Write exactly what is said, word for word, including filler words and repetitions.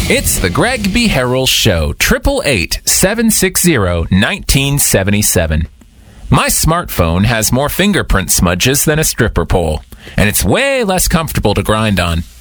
It's the Greg B. Harrell Show, triple eight seven six zero nineteen seventy seven. My smartphone has more fingerprint smudges than a stripper pole, and it's way less comfortable to grind on.